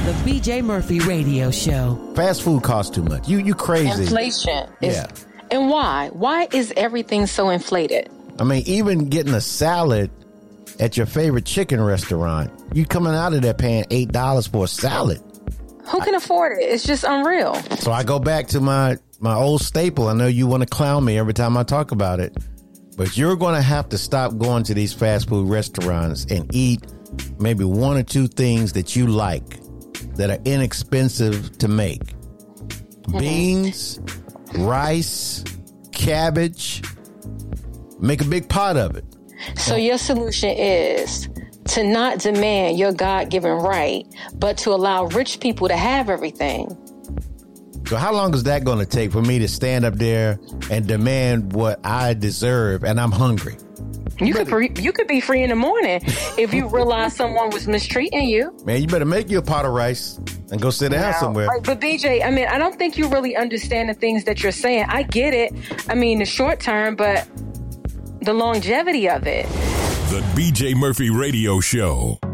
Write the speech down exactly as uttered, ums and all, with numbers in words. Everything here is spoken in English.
The B J Murphy Radio Show. Fast food costs too much. You you crazy. Inflation. Is, yeah. And why? Why is everything so inflated? I mean, even getting a salad at your favorite chicken restaurant, you coming out of there paying eight dollars for a salad. Who can I, afford it? It's just unreal. So I go back to my, my old staple. I know you want to clown me every time I talk about it, but you're going to have to stop going to these fast food restaurants and eat maybe one or two things that you like that are inexpensive to make. Mm-hmm. Beans, rice, cabbage. Make a big pot of it. So your solution is to not demand your God-given right, but to allow rich people to have everything. So how long is that going to take for me to stand up there and demand what I deserve and I'm hungry? You could free, you could be free in the morning if you realize someone was mistreating you. Man, you better make you a pot of rice and go sit down wow. somewhere. Like, but B J, I mean, I don't think you really understand the things that you're saying. I get it. I mean, the short term, but the longevity of it. The B J Murphy Radio Show.